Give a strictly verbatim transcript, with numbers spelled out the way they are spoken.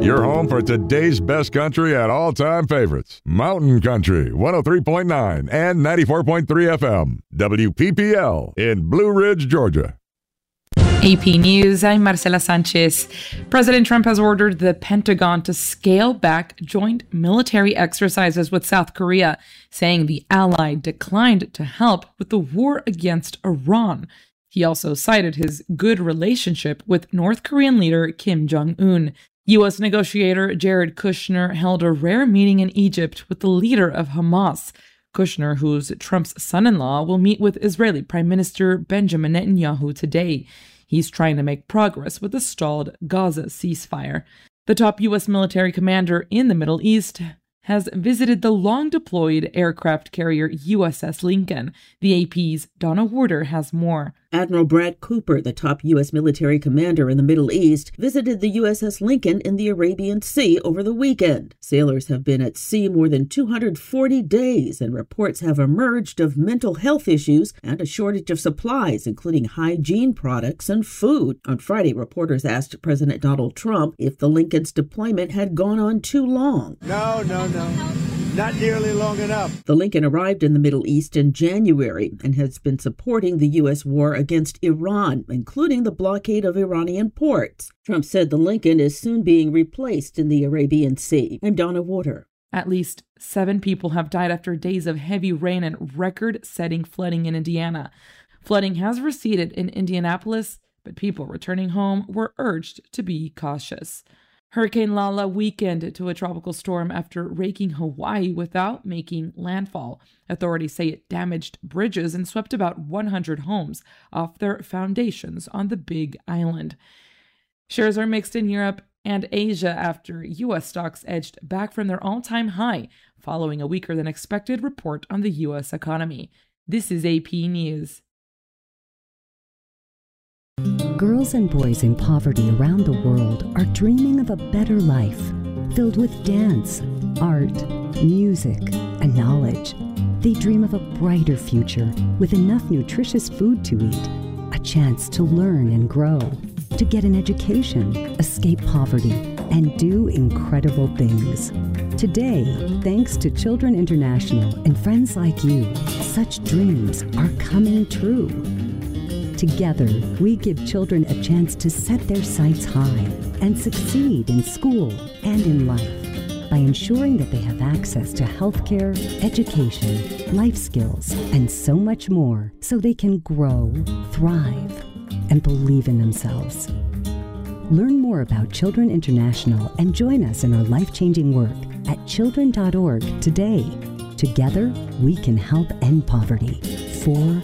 Your home for today's best country at all-time favorites. Mountain Country, one oh three point nine and ninety-four point three F M. W P P L in Blue Ridge, Georgia. A P News, I'm Marcela Sanchez. President Trump has ordered the Pentagon to scale back joint military exercises with South Korea, saying the ally declined to help with the war against Iran. He also cited his good relationship with North Korean leader Kim Jong-un. U S negotiator Jared Kushner held a rare meeting in Egypt with the leader of Hamas. Kushner, who's Trump's son-in-law, will meet with Israeli Prime Minister Benjamin Netanyahu today. He's trying to make progress with the stalled Gaza ceasefire. The top U S military commander in the Middle East has visited the long-deployed aircraft carrier U S S Lincoln. The A P's Donna Warder has more. Admiral Brad Cooper, the top U S military commander in the Middle East, visited the U S S Lincoln in the Arabian Sea over the weekend. Sailors have been at sea more than two hundred forty days, and reports have emerged of mental health issues and a shortage of supplies, including hygiene products and food. On Friday, reporters asked President Donald Trump if the Lincoln's deployment had gone on too long. No, no, no. Not nearly long enough. The Lincoln arrived in the Middle East in January and has been supporting the U S war against Iran, including the blockade of Iranian ports. Trump said the Lincoln is soon being replaced in the Arabian Sea. I'm Donna Warder. At least seven people have died after days of heavy rain and record-setting flooding in Indiana. Flooding has receded in Indianapolis, but people returning home were urged to be cautious. Hurricane Lala weakened to a tropical storm after raking Hawaii without making landfall. Authorities say it damaged bridges and swept about one hundred homes off their foundations on the Big Island. Shares are mixed in Europe and Asia after U S stocks edged back from their all-time high following a weaker than expected report on the U S economy. This is A P News. Girls and boys in poverty around the world are dreaming of a better life, filled with dance, art, music, and knowledge. They dream of a brighter future with enough nutritious food to eat, a chance to learn and grow, to get an education, escape poverty, and do incredible things. Today, thanks to Children International and friends like you, such dreams are coming true. Together, we give children a chance to set their sights high and succeed in school and in life by ensuring that they have access to healthcare, education, life skills, and so much more so they can grow, thrive, and believe in themselves. Learn more about Children International and join us in our life-changing work at children dot org today. Together, we can help end poverty for